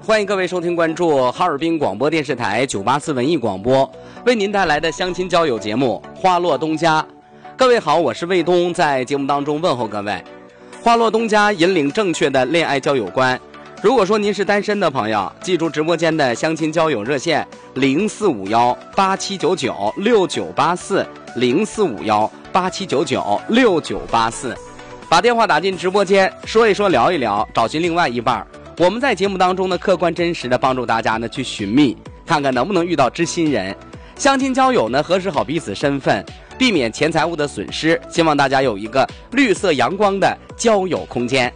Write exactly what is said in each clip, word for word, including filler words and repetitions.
欢迎各位收听关注哈尔滨广播电视台九八四文艺广播为您带来的相亲交友节目《花落东家》。各位好，我是卫东，在节目当中问候各位。花落东家引领正确的恋爱交友观。如果说您是单身的朋友，记住直播间的相亲交友热线零四五幺八七九九六九八四零四五幺八七九九六九八四，把电话打进直播间，说一说聊一聊，找寻另外一半。我们在节目当中呢，客观真实的帮助大家呢去寻觅，看看能不能遇到知心人。相亲交友呢，核实好彼此身份，避免钱财物的损失，希望大家有一个绿色阳光的交友空间。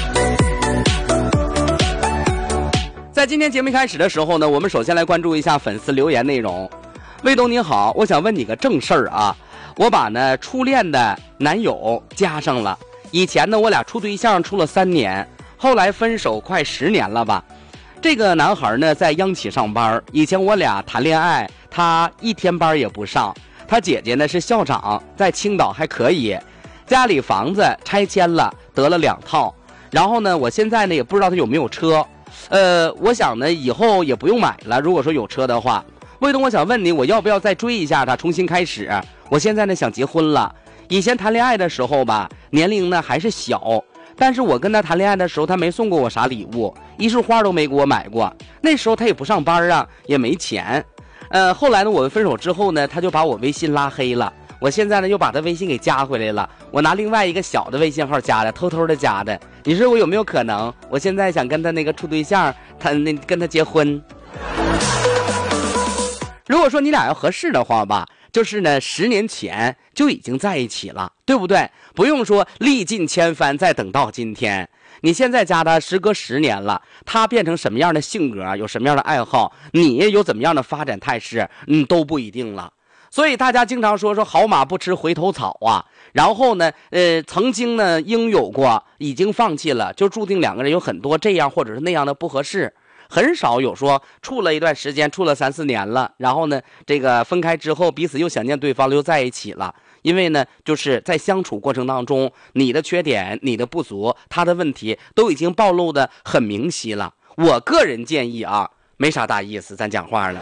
在今天节目开始的时候呢，我们首先来关注一下粉丝留言内容。卫东你好，我想问你个正事儿啊，我把呢初恋的男友加上了，以前呢我俩处对象处了三年，后来分手快十年了吧。这个男孩呢在央企上班，以前我俩谈恋爱，他一天班也不上。他姐姐呢是校长，在青岛还可以，家里房子拆迁了，得了两套。然后呢，我现在呢也不知道他有没有车，呃，我想呢以后也不用买了。如果说有车的话，卫东，我想问你，我要不要再追一下他，重新开始？我现在呢想结婚了。以前谈恋爱的时候吧，年龄呢还是小。但是我跟他谈恋爱的时候，他没送过我啥礼物，一束花都没给我买过。那时候他也不上班啊，也没钱。呃，后来呢，我们分手之后呢，他就把我微信拉黑了。我现在呢又把他微信给加回来了，我拿另外一个小的微信号加的，偷偷的加的。你说我有没有可能？我现在想跟他那个处对象，他那跟他结婚。如果说你俩要合适的话吧，就是呢十年前就已经在一起了，对不对？不用说历尽千帆再等到今天，你现在加他时隔十年了，他变成什么样的性格，有什么样的爱好，你有怎么样的发展态势，嗯，都不一定了。所以大家经常说说好马不吃回头草啊，然后呢呃，曾经呢应有过，已经放弃了，就注定两个人有很多这样或者是那样的不合适。很少有说处了一段时间，处了三四年了，然后呢这个分开之后彼此又想念对方了，又在一起了。因为呢就是在相处过程当中，你的缺点，你的不足，他的问题都已经暴露的很明晰了。我个人建议啊，没啥大意思，咱讲话了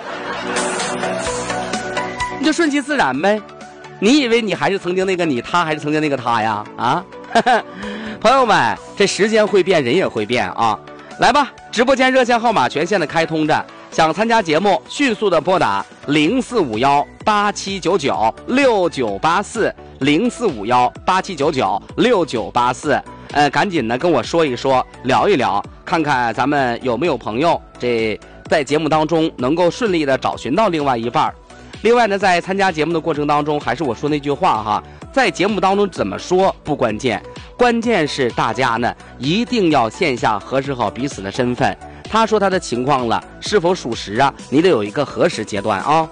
你就顺其自然呗。你以为你还是曾经那个你，他还是曾经那个他呀？啊朋友们，这时间会变，人也会变啊。来吧，直播间热线号码全线的开通着，想参加节目迅速的拨打零四五幺八七九九六九八四零四五幺八七九九六九八四，呃，赶紧呢跟我说一说，聊一聊，看看咱们有没有朋友这在节目当中能够顺利的找寻到另外一半。另外呢，在参加节目的过程当中，还是我说那句话哈，在节目当中怎么说不关键，关键是大家呢一定要线下核实好彼此的身份。他说他的情况了，是否属实啊？你得有一个核实阶段啊。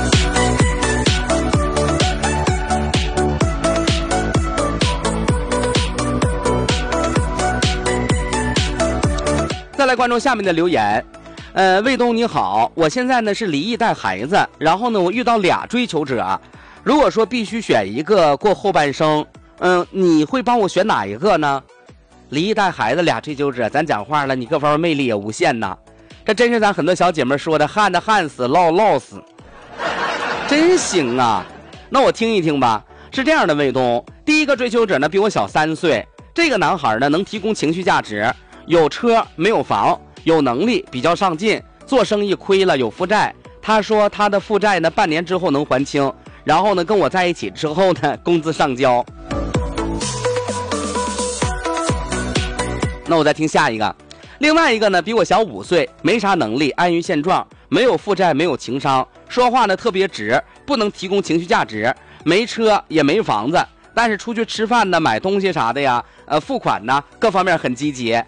再来关注下面的留言。呃，卫东你好，我现在呢是离异带孩子，然后呢我遇到俩追求者，如果说必须选一个过后半生，嗯，你会帮我选哪一个呢？离异带孩子俩追求者，咱讲话了，你各方面魅力也无限呐，这真是咱很多小姐妹说的，旱的旱死，涝涝死，真行啊。那我听一听吧。是这样的，卫东，第一个追求者呢比我小三岁，这个男孩呢能提供情绪价值，有车没有房，有能力，比较上进，做生意亏了，有负债。他说他的负债呢半年之后能还清，然后呢跟我在一起之后呢工资上交。那我再听下一个。另外一个呢比我小五岁，没啥能力，安于现状，没有负债，没有情商，说话呢特别直，不能提供情绪价值，没车也没房子，但是出去吃饭呢买东西啥的呀，呃付款呢各方面很积极。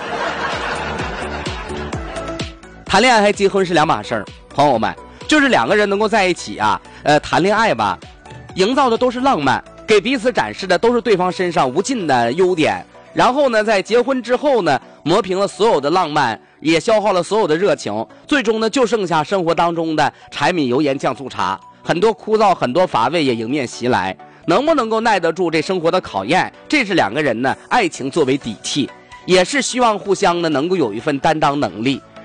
谈恋爱和结婚是两码事儿，朋友们，就是两个人能够在一起啊，呃，谈恋爱吧，营造的都是浪漫，给彼此展示的都是对方身上无尽的优点，然后呢，在结婚之后呢，磨平了所有的浪漫，也消耗了所有的热情，最终呢，就剩下生活当中的柴米油盐酱醋茶，很多枯燥，很多乏味也迎面袭来，能不能够耐得住这生活的考验，这是两个人呢，爱情作为底气，也是希望互相呢能够有一份担当能力。